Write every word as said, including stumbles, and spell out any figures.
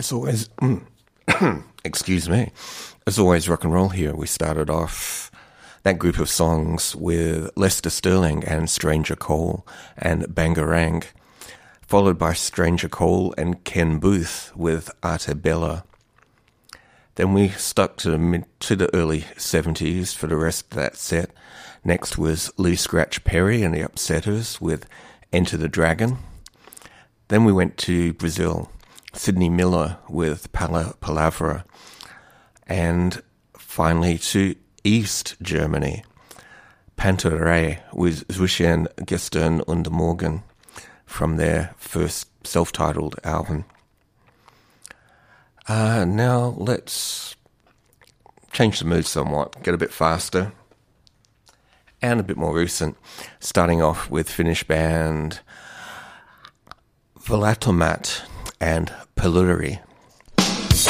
As always, excuse me, as always, rock and roll here. We started off that group of songs with Lester Sterling and Stranger Cole and Bangarang, followed by Stranger Cole and Ken Booth with Arte Bella. Then we stuck to, mid, to the early seventies for the rest of that set. Next was Lee Scratch Perry and the Upsetters with Enter the Dragon. Then we went to Brazil, Sidney Miller with Pala Palavra. And finally to East Germany, Panterei with Zwischen Gestern und Morgen from their first self-titled album. Uh, now let's change the mood somewhat, get a bit faster and a bit more recent, starting off with Finnish band Valatomat and Peluri